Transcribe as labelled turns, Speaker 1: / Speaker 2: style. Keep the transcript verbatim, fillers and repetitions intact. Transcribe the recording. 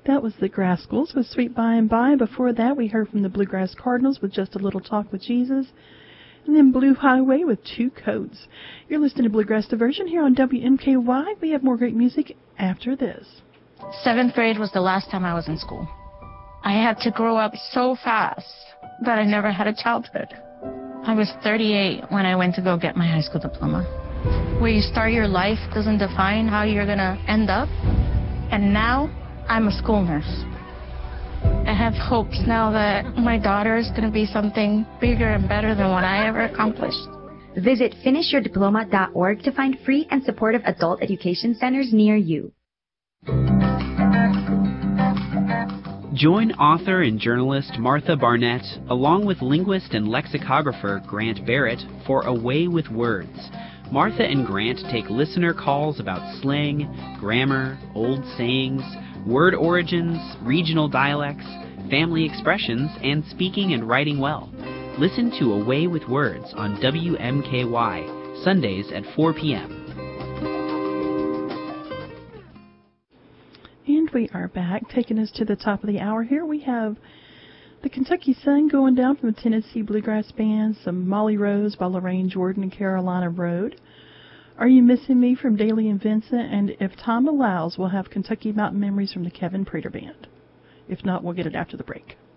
Speaker 1: That was the Grascals with Sweet By and By. Before that, we heard from the Bluegrass Cardinals with Just a Little Talk with Jesus. And then Blue Highway with Two Coats. You're listening to Bluegrass Diversion here on W M K Y. We have more great music after this.
Speaker 2: Seventh grade was the last time I was in school. I had to grow up so fast that I never had a childhood. I was thirty-eight when I went to go get my high school diploma. Where you start your life doesn't define how you're going to end up. And now, I'm a school nurse. I have hopes now that my daughter is going to be something bigger and better than what I ever accomplished.
Speaker 3: Visit finish your diploma dot org to find free and supportive adult education centers near you.
Speaker 4: Join author and journalist Martha Barnett, along with linguist and lexicographer Grant Barrett, for A Way with Words. Martha and Grant take listener calls about slang, grammar, old sayings, word origins, regional dialects, family expressions, and speaking and writing well. Listen to A Way with Words on W M K Y, Sundays at four p.m.
Speaker 1: And we are back, taking us to the top of the hour here. We have the Kentucky Sun going down from the Tennessee Bluegrass Band, some Molly Rose by Lorraine Jordan and Carolina Road. Are You Missing Me from Daly and Vincent? And If Time Allows, we'll have Kentucky Mountain Memories from the Kevin Prater Band. If not, we'll get it after the break.